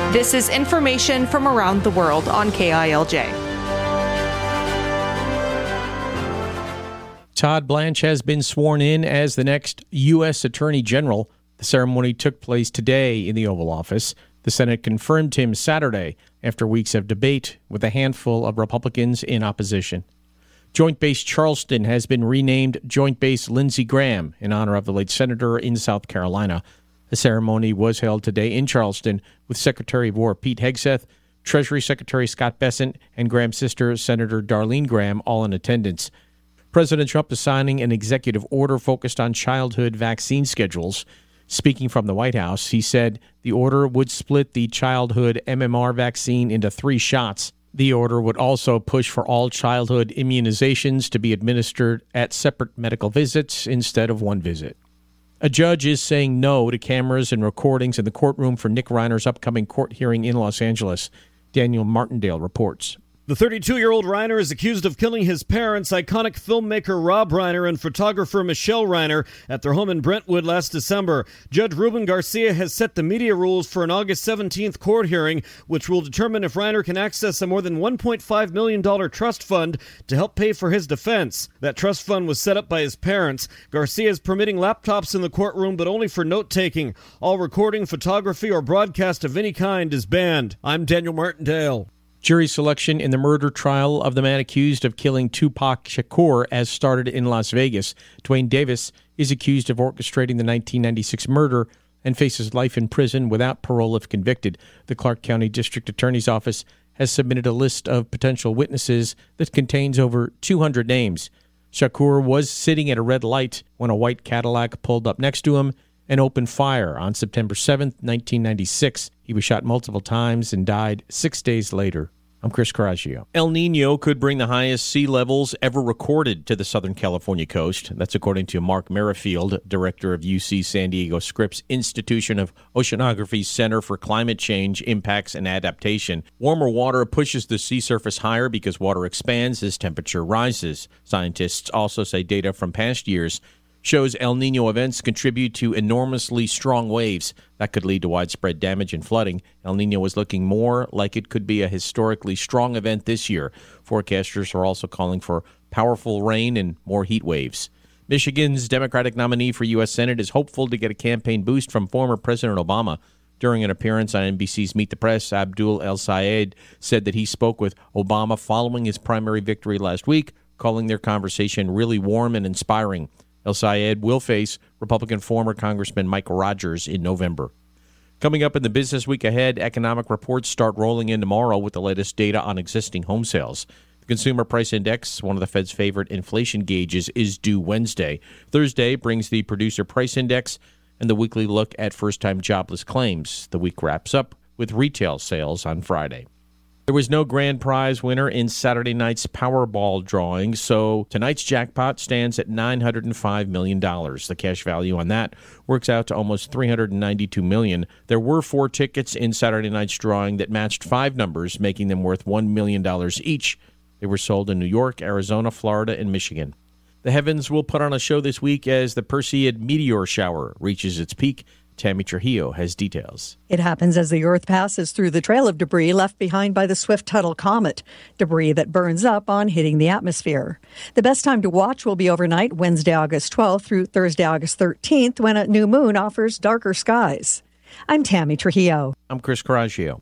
This is information from around the world on KILJ. Todd Blanche has been sworn in as the next U.S. Attorney General. The ceremony took place today in the Oval Office. The Senate confirmed him Saturday after weeks of debate with a handful of Republicans in opposition. Joint Base Charleston has been renamed Joint Base Lindsey Graham in honor of the late senator in South Carolina. The ceremony was held today in Charleston with Secretary of War Pete Hegseth, Treasury Secretary Scott Bessent, and Graham's sister, Senator Darlene Graham, all in attendance. President Trump is signing an executive order focused on childhood vaccine schedules. Speaking from the White House, he said the order would split the childhood MMR vaccine into 3 shots. The order would also push for all childhood immunizations to be administered at separate medical visits instead of one visit. A judge is saying no to cameras and recordings in the courtroom for Nick Reiner's upcoming court hearing in Los Angeles. Daniel Martindale reports. The 32-year-old Reiner is accused of killing his parents, iconic filmmaker Rob Reiner and photographer Michelle Reiner, at their home in Brentwood last December. Judge Ruben Garcia has set the media rules for an August 17th court hearing, which will determine if Reiner can access a more than $1.5 million trust fund to help pay for his defense. That trust fund was set up by his parents. Garcia is permitting laptops in the courtroom, but only for note-taking. All recording, photography, or broadcast of any kind is banned. I'm Daniel Martindale. Jury selection in the murder trial of the man accused of killing Tupac Shakur has started in Las Vegas. Dwayne Davis is accused of orchestrating the 1996 murder and faces life in prison without parole if convicted. The Clark County District Attorney's Office has submitted a list of potential witnesses that contains over 200 names. Shakur was sitting at a red light when a white Cadillac pulled up next to him and opened fire on September 7th, 1996. He was shot multiple times and died 6 days later. I'm Chris Coraggio. El Nino could bring the highest sea levels ever recorded to the Southern California coast. That's according to Mark Merrifield, director of UC San Diego Scripps Institution of Oceanography's Center for Climate Change, Impacts, and Adaptation. Warmer water pushes the sea surface higher because water expands as temperature rises. Scientists also say data from past years shows El Nino events contribute to enormously strong waves that could lead to widespread damage and flooding. El Nino is looking more like it could be a historically strong event this year. Forecasters are also calling for powerful rain and more heat waves. Michigan's Democratic nominee for U.S. Senate is hopeful to get a campaign boost from former President Obama. During an appearance on NBC's Meet the Press, Abdul El-Sayed said that he spoke with Obama following his primary victory last week, calling their conversation really warm and inspiring. El-Sayed will face Republican former Congressman Mike Rogers in November. Coming up in the business week ahead, economic reports start rolling in tomorrow with the latest data on existing home sales. The Consumer Price Index, one of the Fed's favorite inflation gauges, is due Wednesday. Thursday brings the Producer Price Index and the weekly look at first-time jobless claims. The week wraps up with retail sales on Friday. There was no grand prize winner in Saturday night's Powerball drawing, so tonight's jackpot stands at $905 million. The cash value on that works out to almost $392 million. There were 4 tickets in Saturday night's drawing that matched 5 numbers, making them worth $1 million each. They were sold in New York, Arizona, Florida, and Michigan. The heavens will put on a show this week as the Perseid meteor shower reaches its peak. Tammy Trujillo has details. It happens as the Earth passes through the trail of debris left behind by the Swift-Tuttle comet, debris that burns up on hitting the atmosphere. The best time to watch will be overnight, Wednesday, August 12th through Thursday, August 13th, when a new moon offers darker skies. I'm Tammy Trujillo. I'm Chris Coraggio.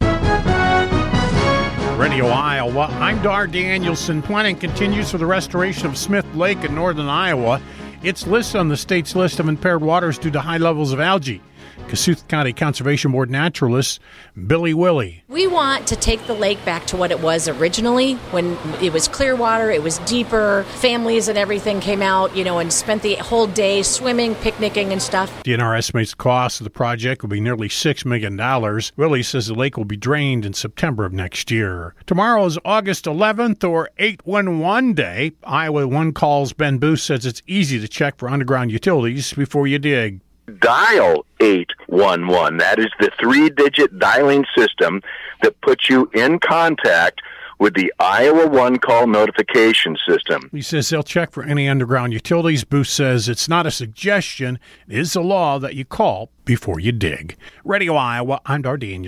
Radio Iowa, I'm Dar Danielson. Planning continues for the restoration of Smith Lake in northern Iowa. It's listed on the state's list of impaired waters due to high levels of algae. Kossuth County Conservation Board naturalist Billy Willie. We want to take the lake back to what it was originally, when it was clear water, it was deeper, families and everything came out, and spent the whole day swimming, picnicking and stuff. DNR estimates the cost of the project will be nearly $6 million. Willie says the lake will be drained in September of next year. Tomorrow is August 11th, or 811 Day. Iowa One Call's Ben Booth says it's easy to check for underground utilities before you dig. Dial 811. That is the 3-digit dialing system that puts you in contact with the Iowa One Call notification system. He says they'll check for any underground utilities. Booth says it's not a suggestion. It is a law that you call before you dig. Radio Iowa, I'm Dar Danielson.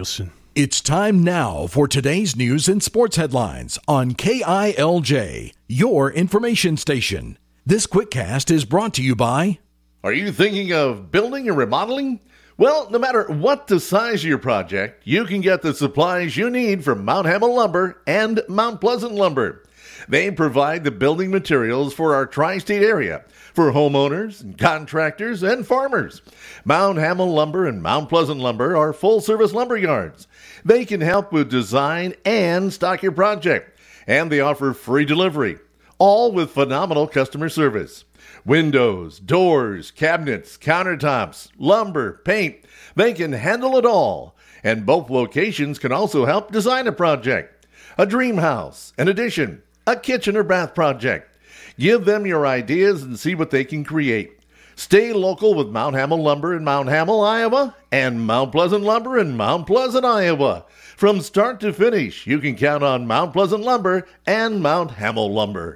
It's time now for today's news and sports headlines on KILJ, your information station. This QuickCast is brought to you by... Are you thinking of building and remodeling? Well, no matter what the size of your project, you can get the supplies you need from Mount Hamel Lumber and Mount Pleasant Lumber. They provide the building materials for our tri-state area, for homeowners, and contractors, and farmers. Mount Hamel Lumber and Mount Pleasant Lumber are full-service lumber yards. They can help with design and stock your project, and they offer free delivery, all with phenomenal customer service. Windows, doors, cabinets, countertops, lumber, paint, they can handle it all. And both locations can also help design a project, a dream house, an addition, a kitchen or bath project. Give them your ideas and see what they can create. Stay local with Mount Hamel Lumber in Mount Hamel, Iowa, and Mount Pleasant Lumber in Mount Pleasant, Iowa. From start to finish, you can count on Mount Pleasant Lumber and Mount Hamel Lumber.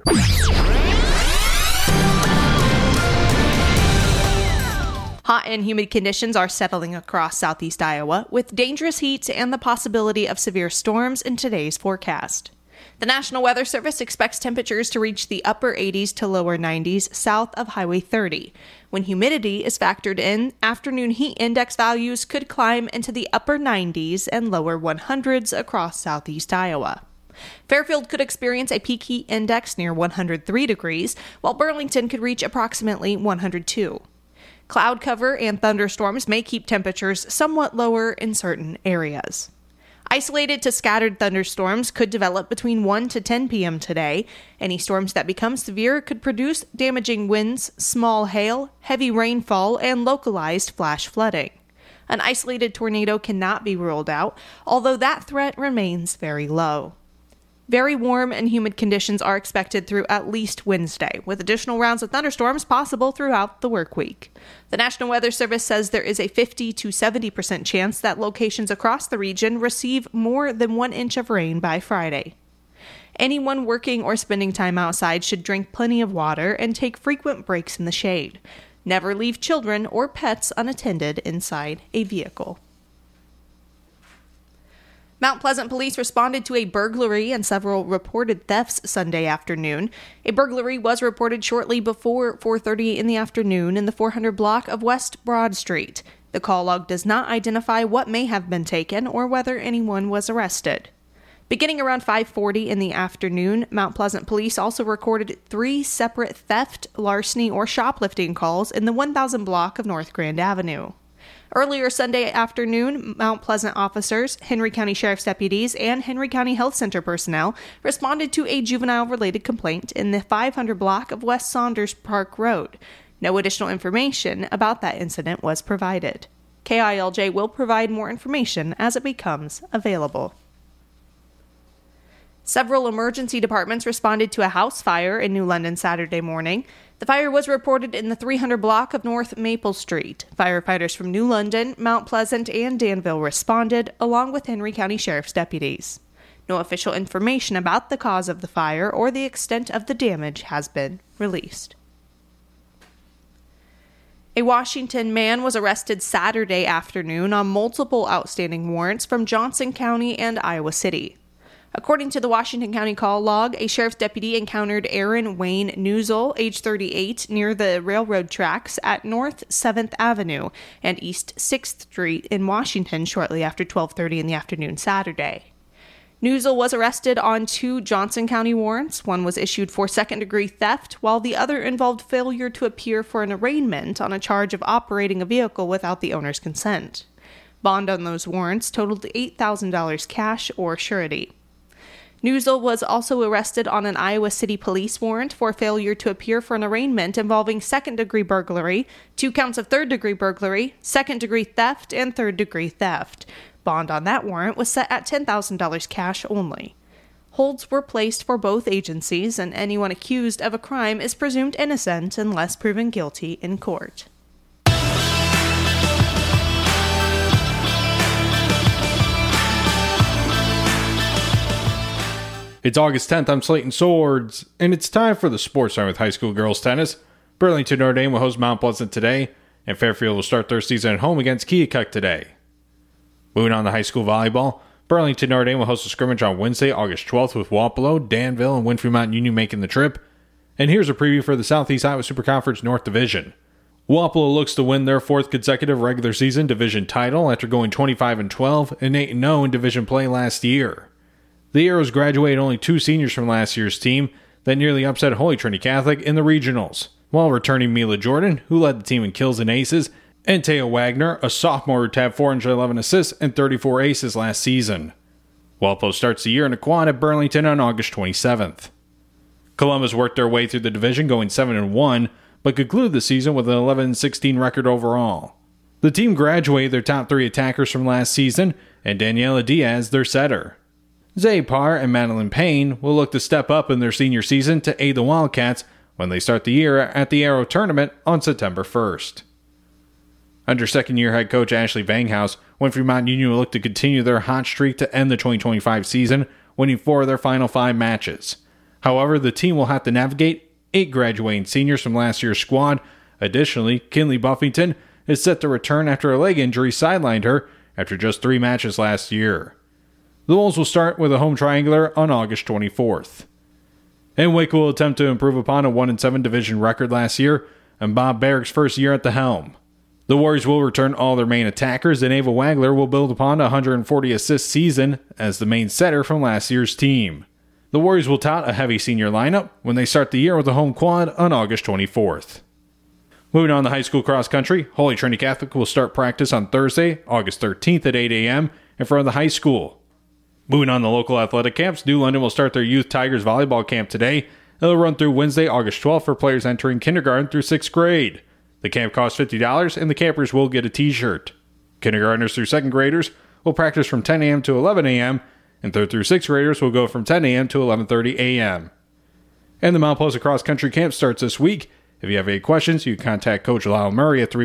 Hot and humid conditions are settling across southeast Iowa, with dangerous heat and the possibility of severe storms in today's forecast. The National Weather Service expects temperatures to reach the upper 80s to lower 90s south of Highway 30. When humidity is factored in, afternoon heat index values could climb into the upper 90s and lower 100s across southeast Iowa. Fairfield could experience a peak heat index near 103 degrees, while Burlington could reach approximately 102. Cloud cover and thunderstorms may keep temperatures somewhat lower in certain areas. Isolated to scattered thunderstorms could develop between 1 to 10 p.m. today. Any storms that become severe could produce damaging winds, small hail, heavy rainfall, and localized flash flooding. An isolated tornado cannot be ruled out, although that threat remains very low. Very warm and humid conditions are expected through at least Wednesday, with additional rounds of thunderstorms possible throughout the work week. The National Weather Service says there is a 50 to 70% chance that locations across the region receive more than 1 inch of rain by Friday. Anyone working or spending time outside should drink plenty of water and take frequent breaks in the shade. Never leave children or pets unattended inside a vehicle. Mount Pleasant police responded to a burglary and several reported thefts Sunday afternoon. A burglary was reported shortly before 4:30 in the afternoon in the 400 block of West Broad Street. The call log does not identify what may have been taken or whether anyone was arrested. Beginning around 5:40 in the afternoon, Mount Pleasant police also recorded 3 separate theft, larceny, or shoplifting calls in the 1000 block of North Grand Avenue. Earlier Sunday afternoon, Mount Pleasant officers, Henry County Sheriff's deputies, and Henry County Health Center personnel responded to a juvenile-related complaint in the 500 block of West Saunders Park Road. No additional information about that incident was provided. KILJ will provide more information as it becomes available. Several emergency departments responded to a house fire in New London Saturday morning. The fire was reported in the 300 block of North Maple Street. Firefighters from New London, Mount Pleasant, and Danville responded, along with Henry County Sheriff's deputies. No official information about the cause of the fire or the extent of the damage has been released. A Washington man was arrested Saturday afternoon on multiple outstanding warrants from Johnson County and Iowa City. According to the Washington County call log, a sheriff's deputy encountered Aaron Wayne Newsel, age 38, near the railroad tracks at North 7th Avenue and East 6th Street in Washington shortly after 12:30 in the afternoon Saturday. Newsel was arrested on 2 Johnson County warrants. One was issued for second-degree theft, while the other involved failure to appear for an arraignment on a charge of operating a vehicle without the owner's consent. Bond on those warrants totaled $8,000 cash or surety. Newsel was also arrested on an Iowa City police warrant for failure to appear for an arraignment involving second-degree burglary, 2 counts of third-degree burglary, second-degree theft, and third-degree theft. Bond on that warrant was set at $10,000 cash only. Holds were placed for both agencies, and anyone accused of a crime is presumed innocent unless proven guilty in court. It's August 10th, I'm Slayton Swords, and it's time for the Sports Center with high school girls tennis. Burlington Notre Dame will host Mount Pleasant today, and Fairfield will start their season at home against Keokuk today. Moving on to high school volleyball, Burlington Notre Dame will host a scrimmage on Wednesday, August 12th with Wapello, Danville, and Winfield Mountain Union making the trip. And here's a preview for the Southeast Iowa Super Conference North Division. Wapello looks to win their fourth consecutive regular season division title after going 25-12 and 8-0 in division play last year. The Arrows graduated only 2 seniors from last year's team that nearly upset Holy Trinity Catholic in the regionals, while returning Mila Jordan, who led the team in kills and aces, and Taya Wagner, a sophomore who tabbed 411 assists and 34 aces last season. Wapello starts the year in a quad at Burlington on August 27th. Columbus worked their way through the division going 7-1, but concluded the season with an 11-16 record overall. The team graduated their top 3 attackers from last season, and Daniela Diaz their setter. Zay Parr and Madeline Payne will look to step up in their senior season to aid the Wildcats when they start the year at the Arrow Tournament on September 1st. Under second-year head coach Ashley Vanghouse, Winfield Mountain Union will look to continue their hot streak to end the 2025 season, winning 4 of their final 5 matches. However, the team will have to navigate 8 graduating seniors from last year's squad. Additionally, Kinley Buffington is set to return after a leg injury sidelined her after just 3 matches last year. The Wolves will start with a home triangular on August 24th. And Waco will attempt to improve upon a 1-7 division record last year and Bob Barrick's first year at the helm. The Warriors will return all their main attackers, and Ava Wagler will build upon a 140 assist season as the main setter from last year's team. The Warriors will tout a heavy senior lineup when they start the year with a home quad on August 24th. Moving on to high school cross country, Holy Trinity Catholic will start practice on Thursday, August 13th at 8 a.m. in front of the high school. Moving on to local athletic camps, New London will start their Youth Tigers volleyball camp today. It'll run through Wednesday, August 12th for players entering kindergarten through 6th grade. The camp costs $50 and the campers will get a t-shirt. Kindergartners through 2nd graders will practice from 10 a.m. to 11 a.m. and 3rd through 6th graders will go from 10 a.m. to 11:30 a.m. And the Mount Pleasant Cross Country Camp starts this week. If you have any questions, you can contact Coach Lyle Murray at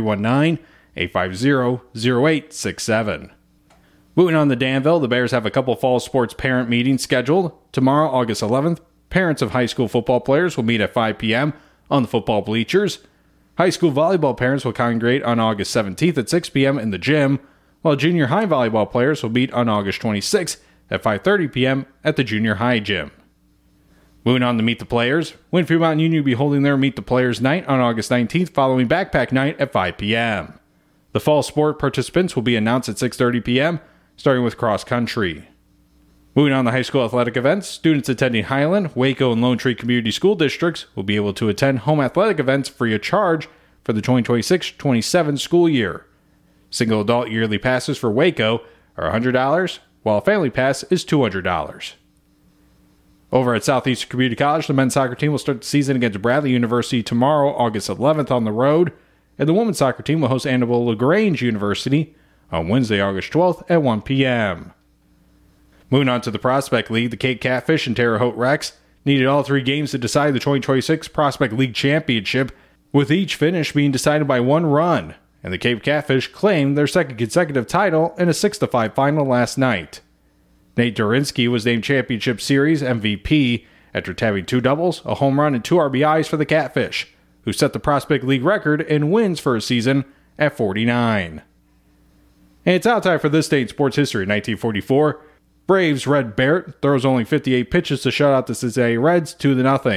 319-850-0867. Moving on to Danville, the Bears have a couple fall sports parent meetings scheduled. Tomorrow, August 11th, parents of high school football players will meet at 5 p.m. on the football bleachers. High school volleyball parents will congregate on August 17th at 6 p.m. in the gym, while junior high volleyball players will meet on August 26th at 5:30 p.m. at the junior high gym. Moving on to Meet the Players, Winfield Mountain Union will be holding their Meet the Players night on August 19th following Backpack Night at 5 p.m. The fall sport participants will be announced at 6:30 p.m., starting with cross country. Moving on to high school athletic events, students attending Highland, Waco, and Lone Tree Community School Districts will be able to attend home athletic events free of charge for the 2026-27 school year. Single adult yearly passes for Waco are $100, while a family pass is $200. Over at Southeastern Community College, the men's soccer team will start the season against Bradley University tomorrow, August 11th on the road, and the women's soccer team will host Annabelle LaGrange University on Wednesday, August 12th at 1 p.m. Moving on to the Prospect League, the Cape Catfish and Terre Haute Rex needed all 3 games to decide the 2026 Prospect League Championship, with each finish being decided by 1 run, and the Cape Catfish claimed their 2nd consecutive title in a 6-5 final last night. Nate Durinsky was named Championship Series MVP after tabbing 2 doubles, a home run, and 2 RBIs for the Catfish, who set the Prospect League record in wins for a season at 49. And it's out time for this day in sports history. 1944, Braves' Red Barrett throws only 58 pitches to shut out the Cincinnati Reds 2-0.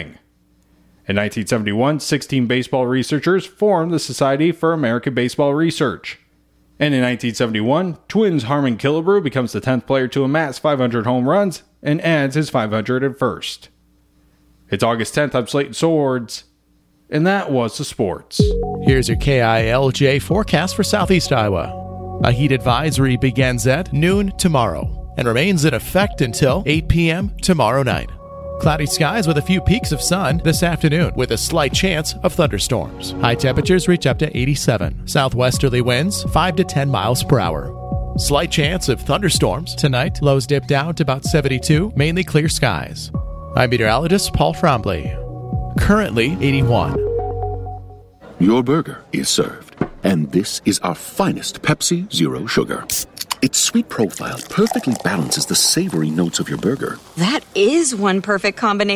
In 1971, 16 baseball researchers formed the Society for American Baseball Research. And in 1971, Twins' Harmon Killebrew becomes the 10th player to amass 500 home runs and adds his 501st. It's August 10th. I'm Slayton Swords, and that was the sports. Here's your KILJ forecast for Southeast Iowa. A heat advisory begins at noon tomorrow and remains in effect until 8 p.m. tomorrow night. Cloudy skies with a few peaks of sun this afternoon with a slight chance of thunderstorms. High temperatures reach up to 87. Southwesterly winds 5 to 10 miles per hour. Slight chance of thunderstorms tonight. Lows dip down to about 72. Mainly clear skies. I'm meteorologist Paul Frombley. Currently 81. Your burger is served. And this is our finest Pepsi Zero Sugar. Its sweet profile perfectly balances the savory notes of your burger. That is one perfect combination.